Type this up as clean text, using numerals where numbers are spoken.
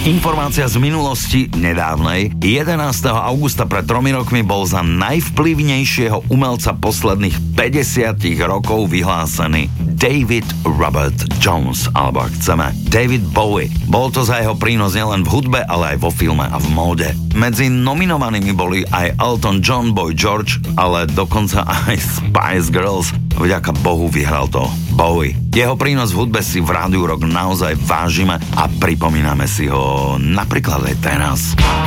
Informácia z minulosti nedávnej. 11. augusta pred 3 rokmi bol za najvplyvnejšieho umelca posledných 50 rokov vyhlásený David Robert Jones, alebo ak chceme David Bowie. Bol to za jeho prínos nielen v hudbe, ale aj vo filme a v móde. Medzi nominovanými boli aj Elton John, Boy George, ale dokonca aj Spice Girls. Vďaka Bohu vyhral to Bowie. Jeho prínos v hudbe si v Rádiu Rock naozaj vážime a pripomíname si ho napríklad aj teraz.